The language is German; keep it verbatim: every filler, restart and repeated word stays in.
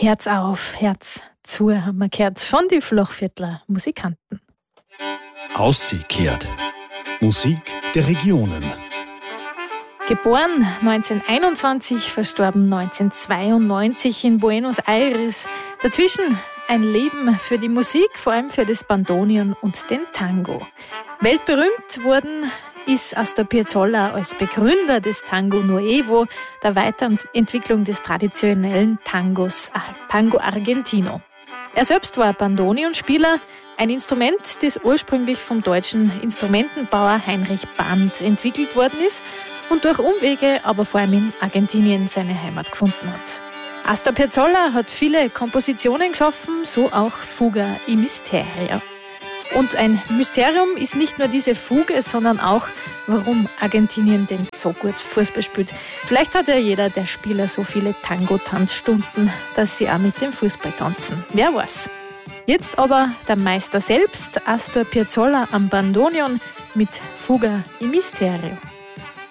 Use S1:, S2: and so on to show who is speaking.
S1: Herz auf, Herz zu, haben wir gehört von die Flachviertler Musikanten.
S2: Aussiekehrt. Musik der Regionen.
S1: Geboren neunzehnhunderteinundzwanzig, verstorben neunzehnhundertzweiundneunzig in Buenos Aires. Dazwischen ein Leben für die Musik, vor allem für das Bandoneon und den Tango. Weltberühmt wurden ist Astor Piazzolla als Begründer des Tango Nuevo, der Weiterentwicklung des traditionellen Tangos, Tango Argentino. Er selbst war Bandoneonspieler, ein Instrument, das ursprünglich vom deutschen Instrumentenbauer Heinrich Band entwickelt worden ist und durch Umwege aber vor allem in Argentinien seine Heimat gefunden hat. Astor Piazzolla hat viele Kompositionen geschaffen, so auch Fuga i Misterio. Und ein Mysterium ist nicht nur diese Fuge, sondern auch, warum Argentinien denn so gut Fußball spielt. Vielleicht hat ja jeder der Spieler so viele Tango-Tanzstunden, dass sie auch mit dem Fußball tanzen. Wer weiß. Jetzt aber der Meister selbst, Astor Piazzolla am Bandoneon mit Fuga i Misterio.